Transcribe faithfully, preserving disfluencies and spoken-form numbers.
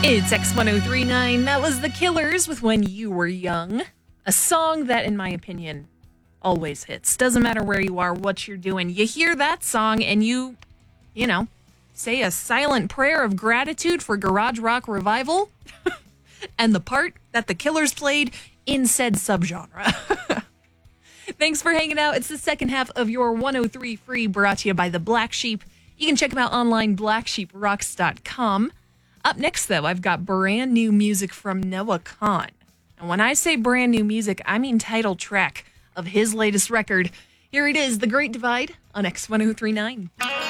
It's X one oh three nine. That was The Killers with When You Were Young. A song that, in my opinion, always hits. Doesn't matter where you are, what you're doing. You hear that song and you, you know, say a silent prayer of gratitude for garage rock revival and the part that The Killers played in said subgenre. Thanks for hanging out. It's the second half of your one oh three Free, brought to you by The Black Sheep. You can check them out online, black sheep rocks dot com. Up next, though, I've got brand new music from Noah Kahan. And when I say brand new music, I mean title track of his latest record. Here it is, The Great Divide on X one oh three nine.